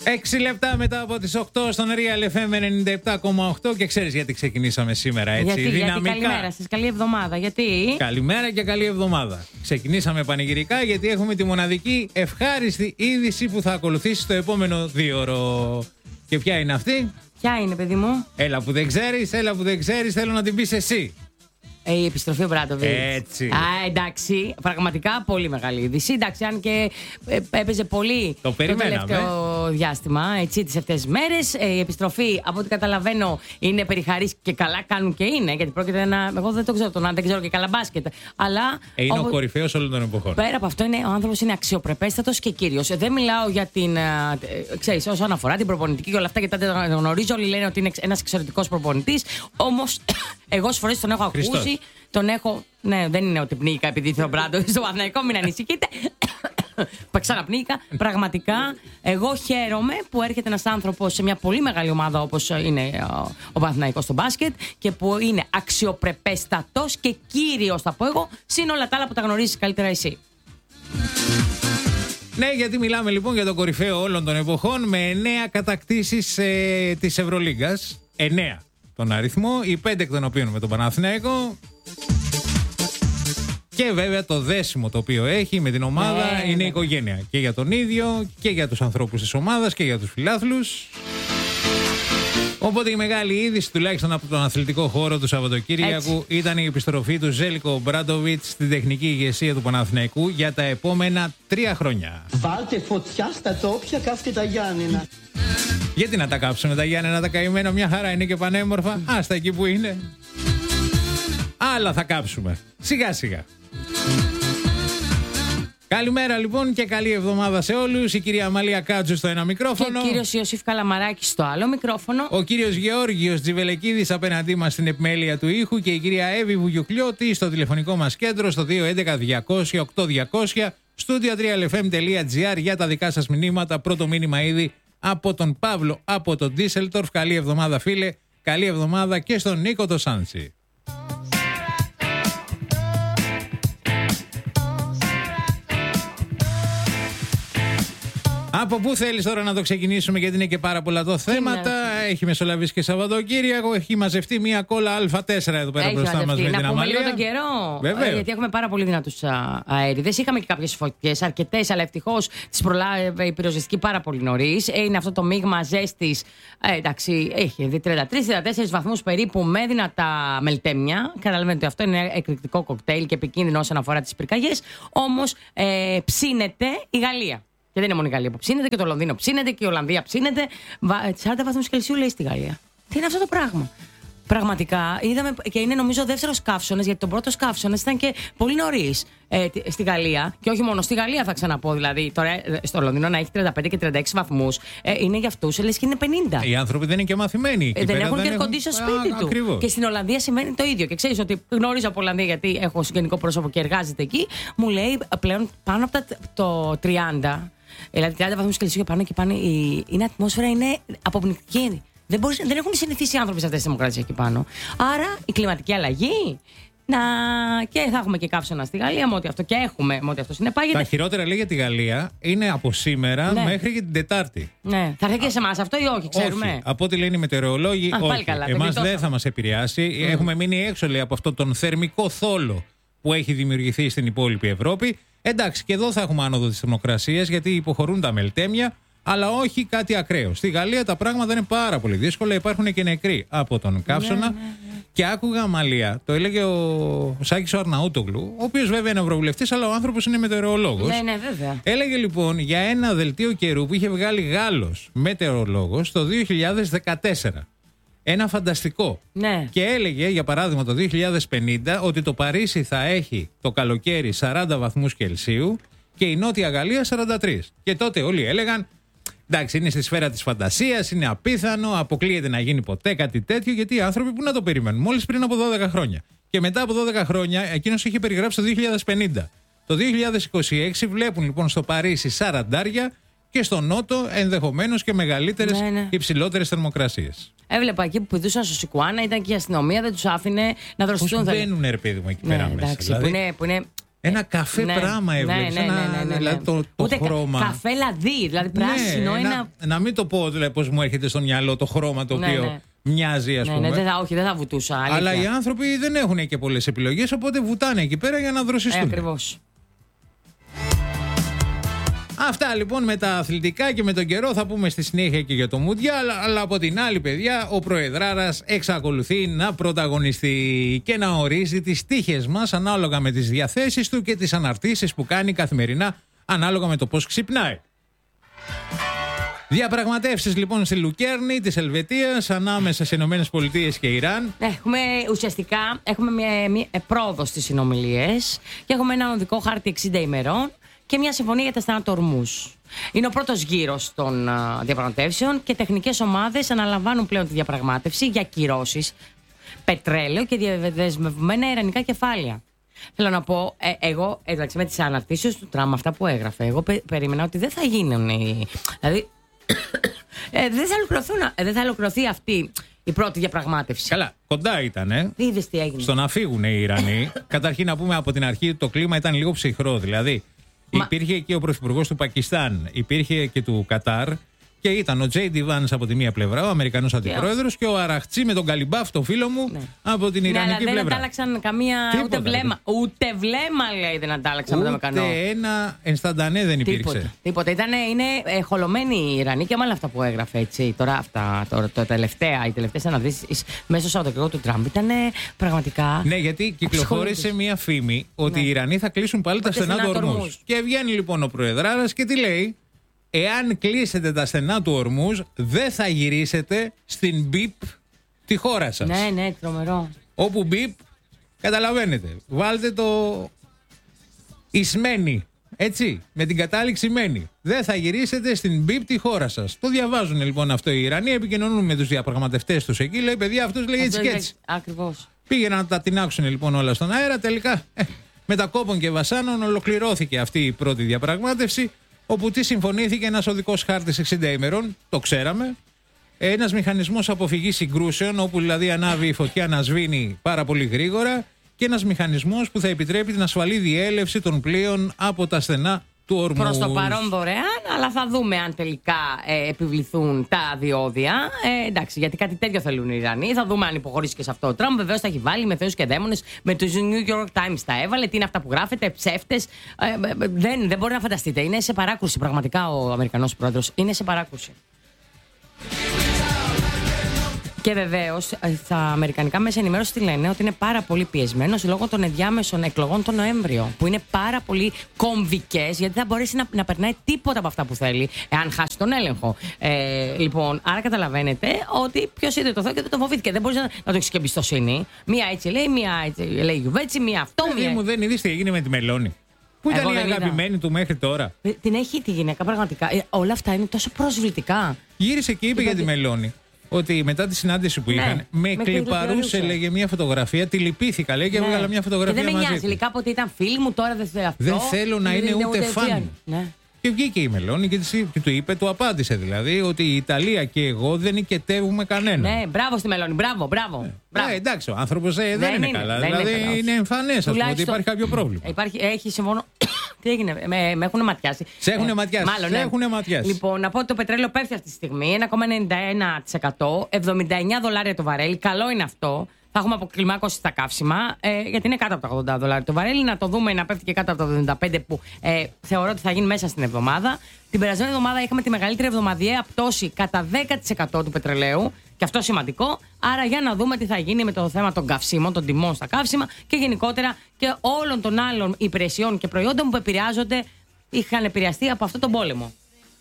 6 λεπτά μετά από τις 8 στον Real FM 97,8 και ξέρεις γιατί ξεκινήσαμε σήμερα έτσι δυναμικά. Γιατί καλημέρα σας, καλή εβδομάδα. Γιατί? Καλημέρα και καλή εβδομάδα. Ξεκινήσαμε πανηγυρικά γιατί έχουμε τη μοναδική ευχάριστη είδηση που θα ακολουθήσει το επόμενο 2ωρο. Και ποια είναι αυτή? Ποια είναι, παιδί μου? Έλα που δεν ξέρεις, θέλω να την πεις εσύ. Η επιστροφή ο Μπράντοβιτς. Έτσι. Εντάξει, πραγματικά πολύ μεγάλη είδηση. Εντάξει, αν και έπαιζε πολύ το τελευταίο διάστημα, έτσι, τις αυτές τις μέρες. Η επιστροφή, από ό,τι καταλαβαίνω, είναι περιχαρής και καλά κάνουν και είναι. Γιατί πρόκειται να. Εγώ δεν το ξέρω τον δεν ξέρω και καλά μπάσκετ. Αλλά. Είναι ο κορυφαίος όλων των εποχών. Πέρα από αυτό, ο άνθρωπος είναι αξιοπρεπέστατος και κύριος. Δεν μιλάω για την. Ξέρεις, όσον αφορά την προπονητική και όλα αυτά, γιατί δεν τον γνωρίζω. Όλοι λένε ότι είναι ένας εξαιρετικός προπονητής. Όμως, εγώ στις φορές τον έχω ακούσει. Τον έχω. Ναι, δεν είναι ότι πνίγηκα επειδή ήθελε ο Μπράντοβιτς στο Παναθηναϊκό, μην ανησυχείτε. Ξαναπνίγηκα. Πραγματικά, εγώ χαίρομαι που έρχεται ένας άνθρωπος σε μια πολύ μεγάλη ομάδα όπως είναι ο Παναθηναϊκός στο μπάσκετ και που είναι αξιοπρεπέστατος και κύριος, θα πω εγώ, συν όλα τα άλλα που τα γνωρίζεις καλύτερα εσύ. Ναι, γιατί μιλάμε λοιπόν για τον κορυφαίο όλων των εποχών με 9 κατακτήσεις της Ευρωλίγκας. 9 τον αριθμό, οι 5 εκ των οποίων με τον Παναθηναϊκό. Και βέβαια το δέσιμο το οποίο έχει με την ομάδα είναι η οικογένεια. Και για τον ίδιο και για τους ανθρώπους της ομάδας και για τους φιλάθλους. Οπότε η μεγάλη είδηση, τουλάχιστον από τον αθλητικό χώρο του Σαββατοκύριακου, ήταν η επιστροφή του Ζέλικο Μπράντοβιτς στην τεχνική ηγεσία του Παναθηναϊκού για τα επόμενα 3 χρόνια. Βάλτε φωτιά στα τόπια, κάφτε τα Γιάννενα. Γιατί να τα κάψουμε τα Γιάννενα, τα καημένα, μια χαρά είναι και πανέμορφα. Άστα εκεί που είναι. Άλλα θα κάψουμε. Σιγά σιγά. Καλημέρα λοιπόν και καλή εβδομάδα σε όλους. Η κυρία Αμαλία Κάτζου στο ένα μικρόφωνο. Και ο κύριος Ιωσήφ Καλαμαράκης στο άλλο μικρόφωνο. Ο κύριος Γεώργιος Τζιβελεκίδης απέναντί μας στην επιμέλεια του ήχου. Και η κυρία Εύη Βουγιουκλιώτη στο τηλεφωνικό μας κέντρο στο 211-200-8200. Στούντιο 3lfm.gr για τα δικά σας μηνύματα. Πρώτο μήνυμα ήδη από τον Παύλο από τον Ντίσελτορφ. Καλή εβδομάδα φίλε. Καλή εβδομάδα και στον Νίκο το Σάντσι. Από πού θέλεις τώρα να το ξεκινήσουμε, γιατί είναι και πάρα πολλά τα θέματα. Έχει μεσολαβήσει και Σαββατοκύριακο. Έχει μαζευτεί μια κόλλα Α4 εδώ πέρα μπροστά μας με την Αμαλία. Να πούμε λίγο τον καιρό. Βεβαίως. Γιατί έχουμε πάρα πολύ δυνατούς αέριδες. Είχαμε και κάποιες φωτιές, αρκετές, αλλά ευτυχώς τις προλάβει η πυροσβεστική πάρα πολύ νωρίς. Είναι αυτό το μείγμα ζέστης. Εντάξει, έχει 33-34 βαθμούς περίπου με δυνατά μελτέμια. Καταλαβαίνετε ότι αυτό είναι εκρηκτικό κοκτέιλ και επικίνδυνο όσον αφορά τις πυρκαγιές. Όμως ψήνεται η Γαλλία. Και δεν είναι μόνο η Γαλλία που ψήνεται, και το Λονδίνο ψήνεται και η Ολλανδία ψήνεται. 40 βαθμούς Κελσίου λέει στη Γαλλία. Τι είναι αυτό το πράγμα? Πραγματικά είδαμε, και είναι νομίζω ο δεύτερος καύσωνας, γιατί τον πρώτος καύσωνας ήταν και πολύ νωρίς στη Γαλλία. Και όχι μόνο στη Γαλλία, θα ξαναπώ. Δηλαδή, τώρα στο Λονδίνο να έχει 35 και 36 βαθμούς είναι για αυτούς, λες και είναι 50. Οι άνθρωποι δεν είναι και μαθημένοι. Δεν έχουν και air-condition στο σπίτι του. Ακριβώς. Και στην Ολλανδία συμβαίνει το ίδιο. Και ξέρεις ότι γνώριζα από Ολλανδία, γιατί έχω συγγενικό πρόσωπο και εργάζεται εκεί. Μου λέει πλέον πάνω από το 30. Δηλαδή 30 βαθμούς Κελσίου και πάνω η ατμόσφαιρα είναι αποπνικτική. Δεν έχουν συνηθίσει οι άνθρωποι σε αυτές τις δημοκρατίες εκεί πάνω. Άρα η κλιματική αλλαγή. Και θα έχουμε και καύσωνα στη Γαλλία, με ό,τι αυτό και έχουμε, με ό,τι αυτό συνεπάγεται. Τα χειρότερα λέει για τη Γαλλία είναι από σήμερα μέχρι και την Τετάρτη. Ναι. Θα έρθει και σε εμάς αυτό ή όχι, ξέρουμε? Όχι. Από ό,τι λένε οι μετεωρολόγοι, όχι. Εμάς δεν θα μας επηρεάσει. Έχουμε μείνει έξω, λέει, από αυτόν τον θερμικό θόλο που έχει δημιουργηθεί στην υπόλοιπη Ευρώπη. Εντάξει, και εδώ θα έχουμε άνοδο της θερμοκρασίας, γιατί υποχωρούν τα μελτέμια, αλλά όχι κάτι ακραίο. Στη Γαλλία τα πράγματα είναι πάρα πολύ δύσκολα. Υπάρχουν και νεκροί από τον καύσωνα. Και άκουγα, Αμαλία, το έλεγε ο Σάκης ο Αρναούτογλου, ο οποίος βέβαια είναι ευρωβουλευτής, αλλά ο άνθρωπος είναι μετεωρολόγος. Ναι, βέβαια. Έλεγε λοιπόν για ένα δελτίο καιρού που είχε βγάλει Γάλλος μετεωρολόγος το 2014. Ένα φανταστικό. Ναι. Και έλεγε, για παράδειγμα, το 2050 ότι το Παρίσι θα έχει το καλοκαίρι 40 βαθμούς Κελσίου και η Νότια Γαλλία 43. Και τότε όλοι έλεγαν, εντάξει, είναι στη σφαίρα της φαντασίας, είναι απίθανο, αποκλείεται να γίνει ποτέ κάτι τέτοιο, γιατί οι άνθρωποι που να το περιμένουν, μόλις πριν από 12 χρόνια. Και μετά από 12 χρόνια, εκείνος είχε περιγράψει το 2050. Το 2026 βλέπουν λοιπόν στο Παρίσι 40 και στο Νότο ενδεχομένως και μεγαλύτερες, υψηλότερες θερμοκρασίες. Έβλεπα εκεί που πηδούσαν στο Σικουάνα, ήταν και η αστυνομία, δεν τους άφηνε να δροσιστούν. Πώς μπαίνουνε, ρε παιδί μου, εκεί πέρα μέσα. Εντάξει, δηλαδή, που είναι Ένα καφέ πράγμα έβλεπες. Δηλαδή το χρώμα. Καφέ λαδί, δηλαδή πράσινο. Να μην το πω δηλαδή, πώς μου έρχεται στο μυαλό το χρώμα το οποίο μοιάζει, ας πούμε. Δεν θα βουτούσα. Αλήθεια. Αλλά οι άνθρωποι δεν έχουν και πολλές επιλογές, οπότε βουτάνε εκεί πέρα για να δροσιστούν. Ακριβώς. Αυτά λοιπόν με τα αθλητικά και με τον καιρό θα πούμε στη συνέχεια και για το Μουντιάλ, αλλά από την άλλη, παιδιά, ο Προεδράρας εξακολουθεί να πρωταγωνιστεί και να ορίζει τις τύχες μας ανάλογα με τις διαθέσεις του και τις αναρτήσεις που κάνει καθημερινά ανάλογα με το πώς ξυπνάει. Διαπραγματεύσεις λοιπόν στη Λουκέρνη της Ελβετίας ανάμεσα στις ΗΠΑ και Ιράν. Ουσιαστικά έχουμε μια πρόοδο στις συνομιλίες και έχουμε ένα οδικό χάρτη 60 ημερών και μια συμφωνία για τα στενά του Ορμούζ. Είναι ο πρώτος γύρος των διαπραγματεύσεων και τεχνικές ομάδες αναλαμβάνουν πλέον τη διαπραγμάτευση για κυρώσεις, πετρέλαιο και διαδεσμευμένα ιρανικά κεφάλαια. Θέλω να πω, εγώ εντάξει με τις αναρτήσεις του Τραμπ, αυτά που έγραφε, εγώ περίμενα ότι δεν θα γίνουν. Δηλαδή, δεν θα ολοκληρωθεί αυτή η πρώτη διαπραγμάτευση. Καλά, κοντά ήταν. Είδες τι έγινε. Στο να φύγουν οι Ιρανοί. Καταρχήν να πούμε από την αρχή το κλίμα ήταν λίγο ψυχρό. Δηλαδή, υπήρχε και ο πρωθυπουργός του Πακιστάν, υπήρχε και του Κατάρ. Και ήταν ο Τζέιντι Βάνς από τη μία πλευρά, ο Αμερικανός αντιπρόεδρος, και ο Αραχτσί με τον Καλιμπάφ, το φίλο μου, από την Ιρανική πλευρά. Δεν αντάλλαξαν καμία. Ούτε βλέμμα, λέει, δεν αντάλλαξαν με το Αμερικανό. Ούτε ένα ενσταντανέ δεν υπήρξε. Τίποτα. Είναι χολωμένοι οι Ιρανοί και μάλλον αυτά που έγραφε έτσι. Τώρα οι τελευταίες αναδύσεις μέσα στο Σαββατοκύριακο του Τραμπ ήταν πραγματικά. Ναι, γιατί κυκλοφόρησε μία φήμη ότι οι Ιρανοί θα κλείσουν πάλι τα στενά του Ορμούζ. Και βγαίνει λοιπόν ο Προεδράρας και τι λέει? Εάν κλείσετε τα στενά του Ορμούζ, δεν θα γυρίσετε στην μπιπ τη χώρα σας. Ναι, τρομερό. Όπου μπιπ, καταλαβαίνετε, βάλτε το ισμένη, έτσι, με την κατάληξη μένη. Δεν θα γυρίσετε στην μπιπ τη χώρα σας. Το διαβάζουν λοιπόν αυτό οι Ιρανοί, επικοινωνούν με τους διαπραγματευτές τους εκεί, λέει παιδιά αυτός λέει έτσι και έτσι. Ακριβώς. Πήγαιναν να τα τινάξουν λοιπόν όλα στον αέρα, τελικά με τα κόπων και βασάνων ολοκληρώθηκε αυτή η πρώτη διαπραγμάτευση. Όπου τι συμφωνήθηκε? Ένας οδικός χάρτης 60 ημερών, το ξέραμε. Ένας μηχανισμός αποφυγής συγκρούσεων, όπου δηλαδή ανάβει η φωτιά να σβήνει πάρα πολύ γρήγορα. Και ένας μηχανισμός που θα επιτρέπει την ασφαλή διέλευση των πλοίων από τα στενά του Ορμούζ. Προς το παρόν δωρεάν, αλλά θα δούμε αν τελικά επιβληθούν τα διόδια. Εντάξει, γιατί κάτι τέτοιο θέλουν οι Ιρανοί. Θα δούμε αν υποχωρήσει και σε αυτό ο Τραμπ. Βεβαίως τα έχει βάλει με θεούς και δαίμονες. Με τους New York Times τα έβαλε. Τι είναι αυτά που γράφετε, ψεύτες. Δεν μπορεί να φανταστείτε. Είναι σε παράκρουση πραγματικά ο Αμερικανός πρόεδρος. Είναι σε παράκρουση. Και βεβαίως τα αμερικανικά μέσα ενημέρωση τι λένε? Ότι είναι πάρα πολύ πιεσμένος λόγω των ενδιάμεσων εκλογών τον Νοέμβριο. Που είναι πάρα πολύ κομβικές, γιατί δεν θα μπορέσει να περνάει τίποτα από αυτά που θέλει, εάν χάσει τον έλεγχο. Λοιπόν, άρα καταλαβαίνετε ότι ποιος είδε το Θεό και δεν το φοβήθηκε. Δεν μπορεί να το έχει και εμπιστοσύνη. Μία έτσι λέει, μία έτσι λέει γιουβέτσι, μία αυτό. Μία... μου δεν είδες τι έγινε με τη Μελώνη? Πού ήταν η αγαπημένη του μέχρι τώρα? Την έχει τη γυναίκα πραγματικά. Όλα αυτά είναι τόσο προσβλητικά. Γύρισε και είπε για τη Μελώνη ότι μετά τη συνάντηση που είχαν, με κλιπαρούσε, λέγε μια φωτογραφία, τη λυπήθηκα, λέει, και έβγαλα μια φωτογραφία μαζί. Και δεν με νοιάζει, λέει, κάποτε ήταν φίλη μου, τώρα δεν θέλω αυτό. Δεν θέλω να είναι ούτε φαν. Και βγήκε η Μελώνη και του είπε, του απάντησε δηλαδή, ότι η Ιταλία και εγώ δεν νικετεύουμε κανένα. Ναι, μπράβο στη Μελώνη, μπράβο. Εντάξει, ο άνθρωπος δεν είναι καλά. Δηλαδή είναι εμφανές, ας πούμε, ότι υπάρχει κάποιο πρόβλημα. Έχει συμφωνώ. Τι έγινε, με έχουν ματιάσει. Σε έχουν ματιάσει. Μάλλον, έχουν ματιάσει. Λοιπόν, να πω ότι το πετρέλαιο πέφτει αυτή τη στιγμή 1,91%, $79 το βαρέλι. Καλό είναι αυτό. Θα έχουμε αποκλιμάκωση στα καύσιμα, γιατί είναι κάτω από τα $80 το βαρέλι. Να το δούμε να πέφτει και κάτω από τα 75 που θεωρώ ότι θα γίνει μέσα στην εβδομάδα. Την περασμένη εβδομάδα είχαμε τη μεγαλύτερη εβδομαδιαία πτώση κατά 10% του πετρελαίου. Και αυτό σημαντικό. Άρα για να δούμε τι θα γίνει με το θέμα των καυσίμων, των τιμών στα καύσιμα και γενικότερα και όλων των άλλων υπηρεσιών και προϊόντων που είχαν επηρεαστεί από αυτόν τον πόλεμο.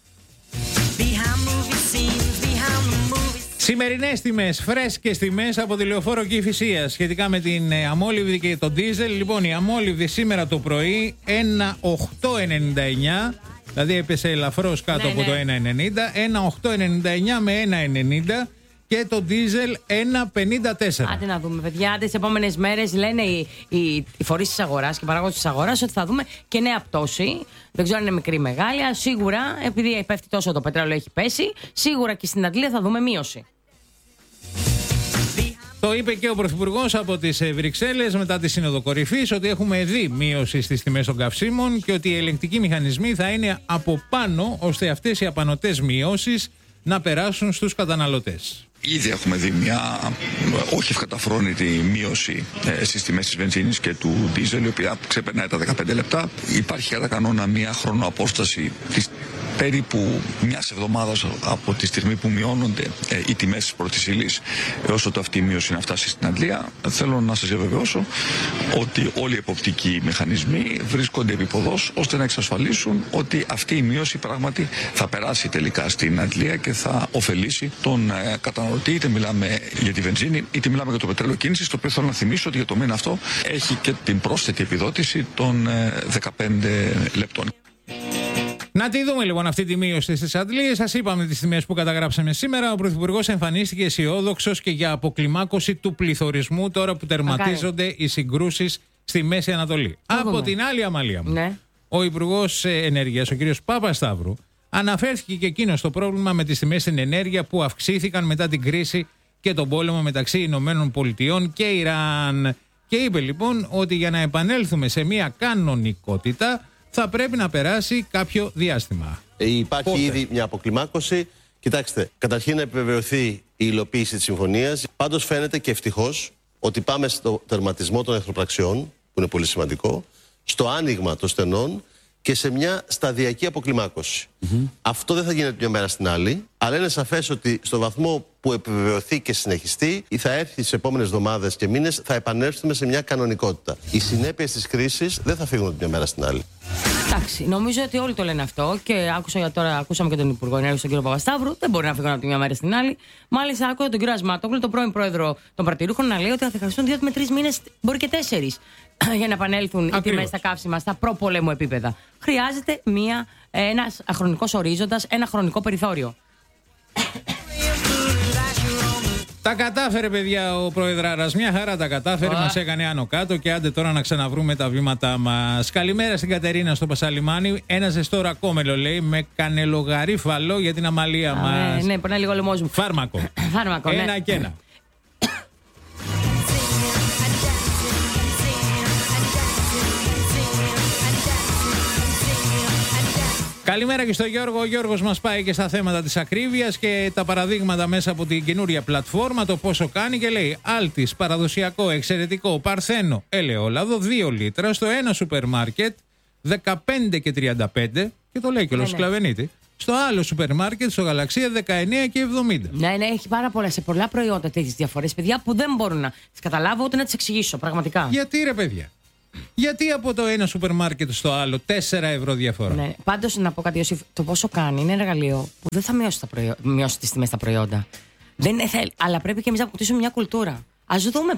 Σημερινές τιμές, φρέσκες τιμές από τη Λεωφόρο Κηφισίας σχετικά με την αμόλυβδη και τον ντίζελ. Λοιπόν, η αμόλυβδη σήμερα το πρωί 1,899, δηλαδή έπεσε ελαφρώς κάτω από το 1,90, 1,899 με 1,90. Και το ντίζελ 1,54. Άντε να δούμε, παιδιά. Τις επόμενες μέρες λένε οι φορείς της αγοράς και οι παράγοντες της αγοράς ότι θα δούμε και νέα πτώση. Δεν ξέρω αν είναι μικρή ή μεγάλη. Σίγουρα, επειδή πέφτει τόσο το πετρέλαιο, έχει πέσει. Σίγουρα και στην Αγγλία θα δούμε μείωση. Το Το είπε και ο Πρωθυπουργός από τις Βρυξέλλες μετά τη Σύνοδο Κορυφής ότι έχουμε δει μείωση στις τιμές των καυσίμων και ότι οι ελεγκτικοί μηχανισμοί θα είναι από πάνω ώστε αυτές οι απανωτές μειώσεις να περάσουν στους καταναλωτές. Ήδη έχουμε δει μια όχι ευκαταφρόνητη μείωση στις τιμές της βενζίνης και του ντίζελ, η οποία ξεπερνάει τα 15 λεπτά. Υπάρχει κατά κανόνα μια χρονοαπόσταση της περίπου μιας εβδομάδας από τη στιγμή που μειώνονται οι τιμές της πρώτης ύλης έως ότι αυτή η μείωση να φτάσει στην Αντλία. Θέλω να σας διαβεβαιώσω ότι όλοι οι εποπτικοί μηχανισμοί βρίσκονται επίποδος ώστε να εξασφαλίσουν ότι αυτή η μείωση πράγματι θα περάσει τελικά στην Αντλία και θα ωφελήσει τον καταναλωτή, είτε μιλάμε για τη βενζίνη είτε μιλάμε για το πετρέλαιο κίνησης, το οποίο θέλω να θυμίσω ότι για το μήνα αυτό έχει και την πρόσθετη επιδότηση των 15 λεπτών. Να τη δούμε λοιπόν αυτή τη μείωση στις αντλίες. Σας είπαμε τις τιμές που καταγράψαμε σήμερα. Ο Πρωθυπουργός εμφανίστηκε αισιόδοξος και για αποκλιμάκωση του πληθωρισμού τώρα που τερματίζονται οι συγκρούσεις στη Μέση Ανατολή. Από την άλλη, Αμαλία μου, ναι, ο Υπουργός Ενέργειας, ο κ. Παπασταύρου, αναφέρθηκε και εκείνο στο πρόβλημα με τις τιμές στην ενέργεια που αυξήθηκαν μετά την κρίση και τον πόλεμο μεταξύ Ηνωμένων Πολιτειών και Ιράν. Και είπε λοιπόν ότι για να επανέλθουμε σε μια κανονικότητα θα πρέπει να περάσει κάποιο διάστημα. Υπάρχει ήδη μια αποκλιμάκωση. Κοιτάξτε, καταρχήν να επιβεβαιωθεί η υλοποίηση της συμφωνίας. Πάντως φαίνεται και ευτυχώς ότι πάμε στο τερματισμό των εχθροπραξιών, που είναι πολύ σημαντικό, στο άνοιγμα των στενών και σε μια σταδιακή αποκλιμάκωση. Αυτό δεν θα γίνεται μια μέρα στην άλλη, αλλά είναι σαφές ότι στο βαθμό που επιβεβαιωθεί και συνεχιστεί, ή θα έρθει στις επόμενες εβδομάδες και μήνες, θα επανέλθουμε σε μια κανονικότητα. Οι συνέπειες της κρίσης δεν θα φύγουν από μια μέρα στην άλλη. Εντάξει, νομίζω ότι όλοι το λένε αυτό και ακούσαμε και τον Υπουργό Ενέργειας, τον κύριο Παπασταύρου. Δεν μπορεί να φύγουν από τη μια μέρα στην άλλη. Μάλιστα, άκουγα τον κύριο Ασμάτογλου, τον πρώην πρόεδρο των Παρτηρούχων, να λέει ότι θα χρειαστούν 2 με 3 μήνες, μπορεί και 4, για να επανέλθουν οι τιμές στα καύσιμα στα προπολέμου επίπεδα. Χρειάζεται ένας χρονικός ορίζοντας, ένα χρονικό περιθώριο. Τα κατάφερε, παιδιά, ο Προεδράρας. Μια χαρά τα κατάφερε. Μας έκανε άνω κάτω και άντε τώρα να ξαναβρούμε τα βήματά μας. Καλημέρα στην Κατερίνα στο Πασαλιμάνι. Ένα ζεστό ρακόμελο, λέει, με κανελογαρίφαλο για την Αμαλία μας. Ναι, πονάει λίγο ο λαιμός μου. Φάρμακο. Ένα ναι. και ένα. Καλημέρα και στο Γιώργο. Ο Γιώργος μας πάει και στα θέματα της ακρίβειας και τα παραδείγματα μέσα από την καινούρια πλατφόρμα, το πόσο κάνει, και λέει Άλτης, παραδοσιακό, εξαιρετικό, Παρθένο, ελαιόλαδο, 2 λίτρα στο ένα σούπερ μάρκετ, 15 και 35, και το λέει και ο Σκλαβενίτη. Στο άλλο σούπερ μάρκετ, στο Γαλαξία, 19 και 70. Ναι, έχει πάρα πολλά, σε πολλά προϊόντα τέτοιες διαφορές, παιδιά, που δεν μπορούν να τις καταλάβω ούτε να τις εξηγήσω, πραγματικά. Γιατί, ρε παιδιά? Γιατί από το ένα σούπερ μάρκετ στο άλλο 4 ευρώ διαφορά? Ναι, πάντως να πω κάτι, Ιωσήφ, το πόσο κάνει είναι εργαλείο που δεν θα μειώσει τις τιμές στα προϊόντα. Αλλά πρέπει και εμείς να αποκτήσουμε μια κουλτούρα. Ας δούμε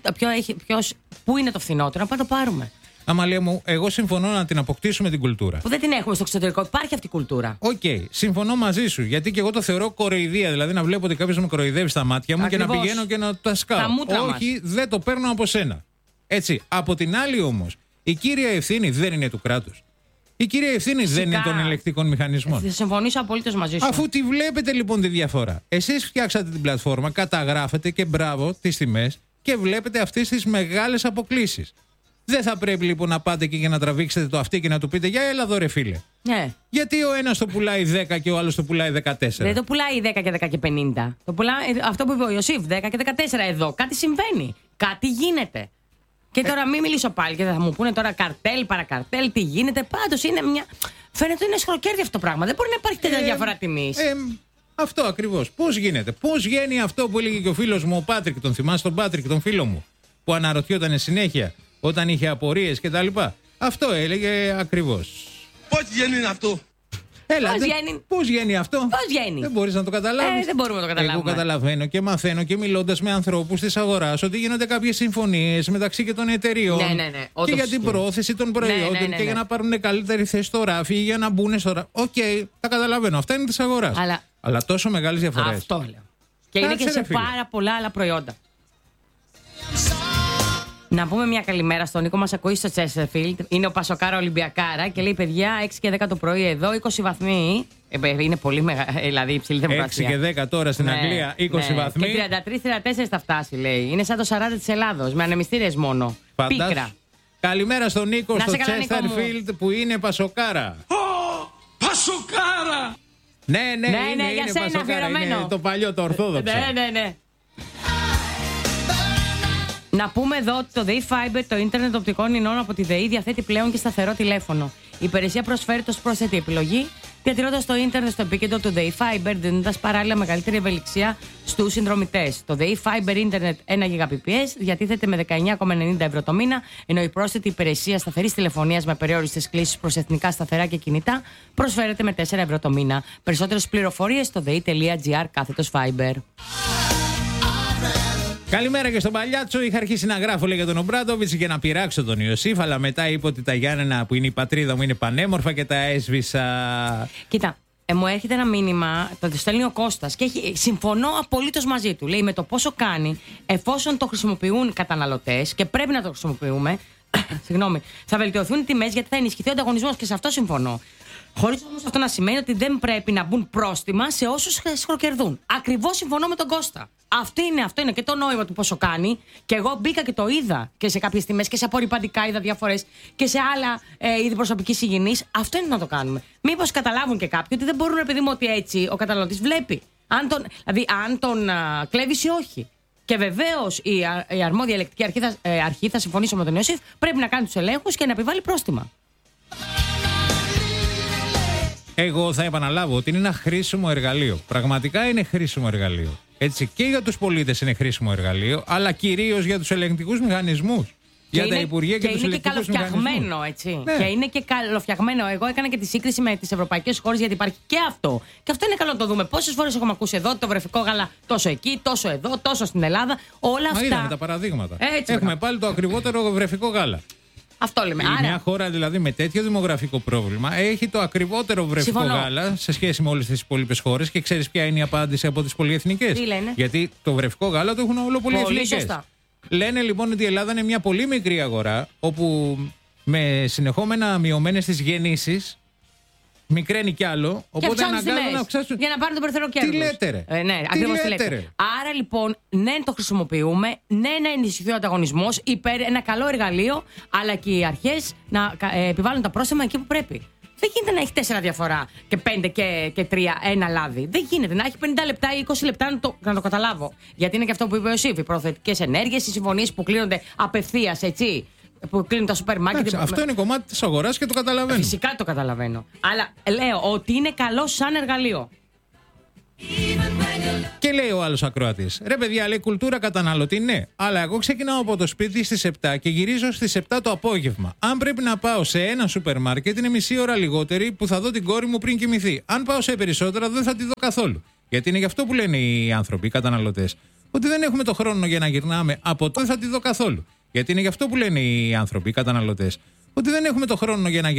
πού είναι το φθηνότερο, να πάμε το πάρουμε. Αμαλία μου, εγώ συμφωνώ να την αποκτήσουμε την κουλτούρα. Που δεν την έχουμε στο εξωτερικό. Υπάρχει αυτή η κουλτούρα. Οκ, συμφωνώ μαζί σου. Γιατί και εγώ το θεωρώ κοροϊδία. Δηλαδή να βλέπω ότι κάποιος με κοροϊδεύει στα μάτια μου. Ακριβώς. Και να πηγαίνω και να τα σκάω. Όχι, δεν το παίρνω από σένα. Έτσι. Από την άλλη όμως, η κύρια ευθύνη δεν είναι του κράτους. Η κύρια ευθύνη δεν είναι των ελεκτικών μηχανισμών. Θα συμφωνήσω απολύτως μαζί σου. Αφού τη βλέπετε λοιπόν τη διαφορά. Εσείς φτιάξατε την πλατφόρμα, καταγράφετε και μπράβο τις τιμές και βλέπετε αυτές τις μεγάλες αποκλίσεις. Δεν θα πρέπει λοιπόν να πάτε εκεί για να τραβήξετε το αυτή και να του πείτε για έλα εδώ ρε φίλε. Ναι. Γιατί ο ένας το πουλάει 10 και ο άλλος το πουλάει 14. Δεν το πουλάει 10 και 10 και 50. Το πουλάει, αυτό που είπε ο Ιωσήφ, 10 και 14 εδώ. Κάτι συμβαίνει. Κάτι γίνεται. Και τώρα μην μιλήσω πάλι και θα μου πούνε τώρα καρτέλ, παρακαρτέλ, τι γίνεται. Πάντως είναι μια. Φαίνεται ότι είναι σχροκέρδι αυτό το πράγμα. Δεν μπορεί να υπάρχει τέτοια διαφορά τιμής. Αυτό ακριβώς. Πώς γίνεται? Πώς βγαίνει αυτό που έλεγε και ο φίλος μου ο Πάτρικ, τον θυμάσαι τον Πάτρικ, τον φίλο μου, που αναρωτιόταν συνέχεια όταν είχε απορίες κτλ. Αυτό έλεγε ακριβώς. Πώς βγαίνει αυτό? Πώς βγαίνει αυτό? Πώς βγαίνει? Δεν μπορείς να το καταλάβεις. Δεν μπορούμε να το καταλάβουμε. Εγώ καταλαβαίνω και μαθαίνω και μιλώντας με ανθρώπους της αγοράς ότι γίνονται κάποιες συμφωνίες μεταξύ και των εταιριών. Ναι. Και για την πρόθεση των προϊόντων και για να πάρουν καλύτερη θέση στο ράφι ή για να μπουν στο ράφι. Οκ, τα καταλαβαίνω. Αυτά είναι της αγοράς. Αλλά τόσο μεγάλες διαφορές. Αυτό λέω. Και είναι και σε πάρα πολλά άλλα προϊόντα. Να πούμε μια καλημέρα στον Νίκο, μας ακούει στο Chesterfield. Είναι ο Πασοκάρα Ολυμπιακάρα και λέει: παιδιά, 6 και 10 το πρωί εδώ, 20 βαθμοί. Είναι πολύ μεγάλη, δηλαδή υψηλή θερμοκρασία. 6 και 10 τώρα στην Αγγλία, 20 βαθμοί. Και 33-34 θα φτάσει, λέει. Είναι σαν το 40 της Ελλάδος, με ανεμιστήρες μόνο. Πίκρα. Καλημέρα στον Νίκο στο Chesterfield που είναι Πασοκάρα. Πασοκάρα! Ναι, για σένα Πασοκάρα. Είναι το παλιό, το ορθόδοξο. Ναι. Να πούμε εδώ ότι το ΔΕΗ Fiber, το ίντερνετ οπτικών ινών από τη ΔΕΗ, διαθέτει πλέον και σταθερό τηλέφωνο. Η υπηρεσία προσφέρεται ως πρόσθετη επιλογή, διατηρώντας το ίντερνετ στο επίκεντρο του ΔΕΗ Fiber, δίνοντας παράλληλα μεγαλύτερη ευελιξία στους συνδρομητές. Το ΔΕΗ Fiber Ίντερνετ 1 Gbps διατίθεται με 19,90 ευρώ το μήνα, ενώ η πρόσθετη υπηρεσία σταθερής τηλεφωνίας με περιόριστες κλήσεις προς εθνικά σταθερά και κινητά προσφέρεται με 4 ευρώ το μήνα. Περισσότερες πληροφορίες στο dei.gr/Fiber. Καλημέρα και στον Παλιάτσο. Είχα αρχίσει να γράφω για τον Ομπράντοβιτς και να πειράξω τον Ιωσήφ, αλλά μετά είπε ότι τα Γιάννενα που είναι η πατρίδα μου είναι πανέμορφα και τα έσβησα. Κοίτα, μου έρχεται ένα μήνυμα, το στέλνει ο Κώστας και συμφωνώ απολύτως μαζί του. Λέει με το πόσο κάνει, εφόσον το χρησιμοποιούν καταναλωτές και πρέπει να το χρησιμοποιούμε, συγγνώμη, θα βελτιωθούν οι τιμές γιατί θα ενισχυθεί ο ανταγωνισμός και σε αυτό συμφωνώ. Χωρίς όμως αυτό να σημαίνει ότι δεν πρέπει να μπουν πρόστιμα σε όσους χροκερδούν. Ακριβώς συμφωνώ με τον Κώστα. Αυτό είναι και το νόημα του πόσο κάνει. Και εγώ μπήκα και το είδα και σε κάποιες τιμές και σε απορριπαντικά είδα διαφορές και σε άλλα είδη προσωπικής υγιεινής. Αυτό είναι να το κάνουμε. Μήπως καταλάβουν και κάποιοι ότι δεν μπορούν, επειδή μου ότι έτσι ο καταναλωτής βλέπει. Αν τον κλέβεις ή όχι. Και βεβαίως η αρμόδια ελεκτική αρχή, θα συμφωνήσω με τον Ιωσήφ, πρέπει να κάνει τους ελέγχους και να επιβάλλει πρόστιμα. Εγώ θα επαναλάβω ότι είναι ένα χρήσιμο εργαλείο. Πραγματικά είναι χρήσιμο εργαλείο. Έτσι, και για τους πολίτες είναι χρήσιμο εργαλείο, αλλά κυρίως για τους ελεγκτικούς μηχανισμούς. Για τα Υπουργεία και τους ελεγκτικούς μηχανισμούς. Και είναι και καλοφτιαγμένο, έτσι. Ναι. Και είναι και καλοφτιαγμένο. Εγώ έκανα και τη σύγκριση με τις ευρωπαϊκές χώρες, γιατί υπάρχει και αυτό. Και αυτό είναι καλό να το δούμε. Πόσες φορές έχουμε ακούσει εδώ το βρεφικό γάλα τόσο εκεί, τόσο εδώ, τόσο στην Ελλάδα. Όλα αυτά. Είδαμε τα παραδείγματα. Έτσι, έχουμε πάλι το ακριβότερο βρεφικό γάλα. Αυτό λέμε. Μια χώρα δηλαδή με τέτοιο δημογραφικό πρόβλημα έχει το ακριβότερο βρεφικό γάλα σε σχέση με όλες τις υπόλοιπες χώρες. Και ξέρεις ποια είναι η απάντηση από τις πολυεθνικές? Τι λένε? Γιατί το βρεφικό γάλα το έχουν όλο πολυεθνικές. Λένε λοιπόν ότι η Ελλάδα είναι μια πολύ μικρή αγορά, όπου με συνεχόμενα μειωμένες τις γεννήσεις μικραίνει κι άλλο. Οπότε αναγκάζουν να αυξάσουν. Για να πάρουν το περιθώριο κέρδους. Τι λέτε, ρε? Ναι, ακριβώς τι λέτε. Άρα λοιπόν, ναι, το χρησιμοποιούμε, ναι, να ενισχυθεί ο ανταγωνισμός, ένα καλό εργαλείο, αλλά και οι αρχές να επιβάλλουν τα πρόστιμα εκεί που πρέπει. Δεν γίνεται να έχει 4 διαφορά και 5 και 3 ένα λάδι. Δεν γίνεται να έχει 50 λεπτά ή 20 λεπτά να το καταλάβω. Γιατί είναι και αυτό που είπε ο Ιωσήφ. Οι προθετικές ενέργειες, οι συμφωνίες που κλείνονται απευθείας, έτσι. Που κλείνουν τα σούπερ μάρκετ. Αυτό είναι κομμάτι της αγοράς και το καταλαβαίνω. Φυσικά το καταλαβαίνω. Αλλά λέω ότι είναι καλό σαν εργαλείο. Και λέει ο άλλος ακροατής: ρε παιδιά, λέει κουλτούρα καταναλωτή, ναι. Αλλά εγώ ξεκινάω από το σπίτι στις 7 και γυρίζω στις 7 το απόγευμα. Αν πρέπει να πάω σε ένα σούπερ μάρκετ, είναι μισή ώρα λιγότερη που θα δω την κόρη μου πριν κοιμηθεί. Αν πάω σε περισσότερα, δεν θα τη δω καθόλου. Γιατί είναι γι' αυτό που λένε οι άνθρωποι, οι καταναλωτές, ότι δεν έχουμε το χρόνο για να γυρνάμε από το δεν θα τη δω καθόλου. Γιατί είναι γι' αυτό που λένε οι άνθρωποι, οι καταναλωτές, ότι δεν έχουμε το χρόνο για να